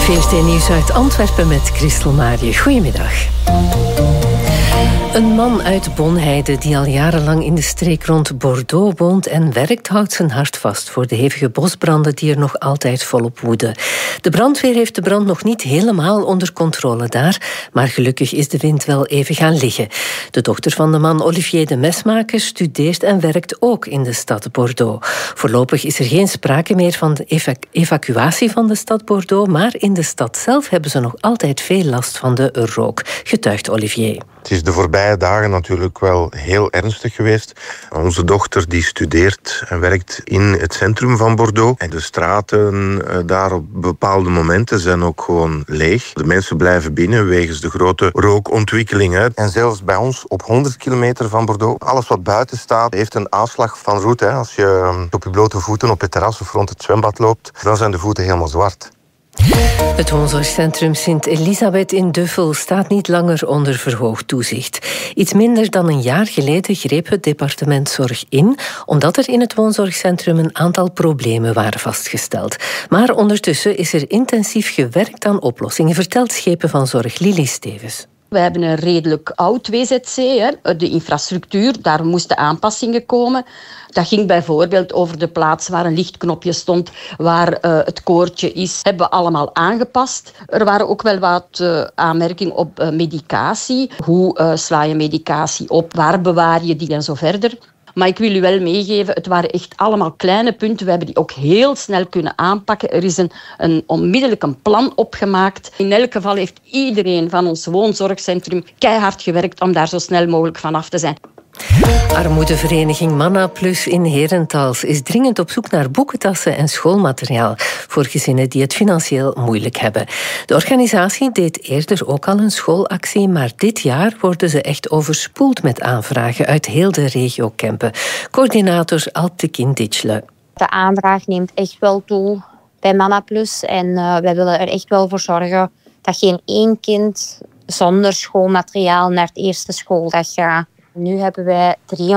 VRT Nieuws uit Antwerpen met Christel Marië. Goedemiddag. Een man uit Bonheide die al jarenlang in de streek rond Bordeaux woont en werkt, houdt zijn hart vast voor de hevige bosbranden die er nog altijd volop woeden. De brandweer heeft de brand nog niet helemaal onder controle daar, maar gelukkig is de wind wel even gaan liggen. De dochter van de man, Olivier de Mesmaker, studeert en werkt ook in de stad Bordeaux. Voorlopig is er geen sprake meer van de evacuatie van de stad Bordeaux, maar in de stad zelf hebben ze nog altijd veel last van de rook, getuigt Olivier. Het is de voorbije dagen natuurlijk wel heel ernstig geweest. Onze dochter die studeert en werkt in het centrum van Bordeaux. En de straten daar op bepaalde momenten zijn ook gewoon leeg. De mensen blijven binnen wegens de grote rookontwikkelingen. En zelfs bij ons op 100 kilometer van Bordeaux, alles wat buiten staat, heeft een aanslag van route. Als je op je blote voeten op het terras of rond het zwembad loopt, dan zijn de voeten helemaal zwart. Het woonzorgcentrum Sint-Elisabeth in Duffel staat niet langer onder verhoogd toezicht. Iets minder dan een jaar geleden greep het departement Zorg in, omdat er in het woonzorgcentrum een aantal problemen waren vastgesteld. Maar ondertussen is er intensief gewerkt aan oplossingen, vertelt Schepen van Zorg Lili Stevens. We hebben een redelijk oud WZC. De infrastructuur, daar moesten aanpassingen komen. Dat ging bijvoorbeeld over de plaats waar een lichtknopje stond, waar het koordje is, hebben we allemaal aangepast. Er waren ook wel wat aanmerkingen op medicatie. Hoe sla je medicatie op? Waar bewaar je die en zo verder? Maar ik wil u wel meegeven, het waren echt allemaal kleine punten. We hebben die ook heel snel kunnen aanpakken. Er is onmiddellijk een plan opgemaakt. In elk geval heeft iedereen van ons woonzorgcentrum keihard gewerkt om daar zo snel mogelijk vanaf te zijn. Armoedevereniging Manna Plus in Herentals is dringend op zoek naar boekentassen en schoolmateriaal voor gezinnen die het financieel moeilijk hebben. De organisatie deed eerder ook al een schoolactie, maar dit jaar worden ze echt overspoeld met aanvragen uit heel de regio Kempen. Coördinator Alptekin Ditschle. De aanvraag neemt echt wel toe bij Manna Plus en wij willen er echt wel voor zorgen dat geen één kind zonder schoolmateriaal naar de eerste schooldag gaat. Nu hebben wij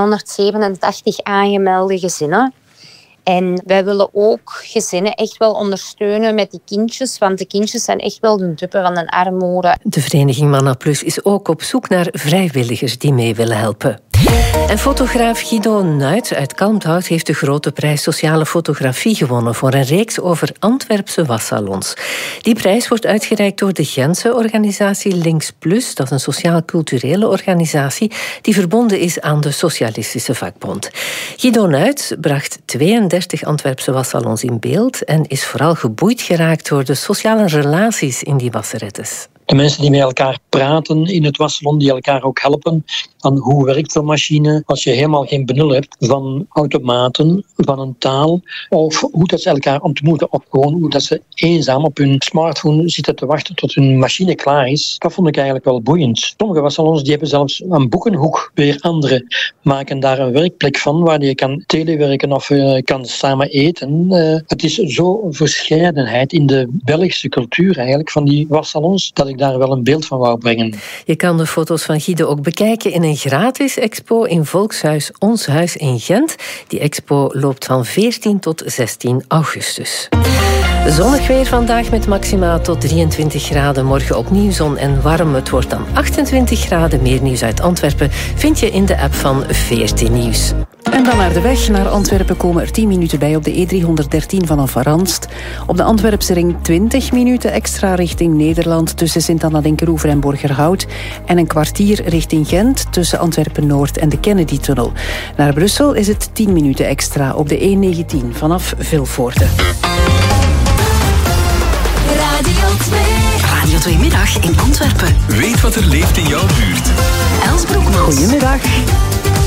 387 aangemelde gezinnen. En wij willen ook gezinnen echt wel ondersteunen met die kindjes, want de kindjes zijn echt wel de dupe van een armoede. De vereniging Manna Plus is ook op zoek naar vrijwilligers die mee willen helpen. En fotograaf Guido Nuit uit Kalmthout heeft de grote prijs Sociale Fotografie gewonnen voor een reeks over Antwerpse wassalons. Die prijs wordt uitgereikt door de Gentse organisatie Links Plus. Dat is een sociaal-culturele organisatie die verbonden is aan de Socialistische Vakbond. Guido Nuit bracht 32 Antwerpse wassalons in beeld en is vooral geboeid geraakt door de sociale relaties in die wasserettes. De mensen die met elkaar praten in het wassalon, die elkaar ook helpen aan hoe werkt de machine. Als je helemaal geen benul hebt van automaten, van een taal, of hoe dat ze elkaar ontmoeten, of gewoon hoe dat ze eenzaam op hun smartphone zitten te wachten tot hun machine klaar is. Dat vond ik eigenlijk wel boeiend. Sommige wassalons die hebben zelfs een boekenhoek, weer andere maken daar een werkplek van waar je kan telewerken of kan samen eten. Het is zo'n verscheidenheid in de Belgische cultuur eigenlijk van die wassalons, dat ik daar wel een beeld van wou brengen. Je kan de foto's van Guido ook bekijken in een gratis expo in Volkshuis Ons Huis in Gent. Die expo loopt van 14 tot 16 augustus. Zonnig weer vandaag met maxima tot 23 graden. Morgen opnieuw zon en warm. Het wordt dan 28 graden. Meer nieuws uit Antwerpen vind je in de app van VRT Nieuws. En dan naar de weg. Naar Antwerpen komen er 10 minuten bij op de E313 vanaf Ranst. Op de Antwerpse ring 20 minuten extra richting Nederland tussen Sint-Anna-Dinkeroever en Borgerhout. En een kwartier richting Gent tussen Antwerpen-Noord en de Kennedy-tunnel. Naar Brussel is het 10 minuten extra op de E19 vanaf Vilvoorde. Radio 2 Middag in Antwerpen. Weet wat er leeft in jouw buurt. Els Broekmans. Goedemiddag.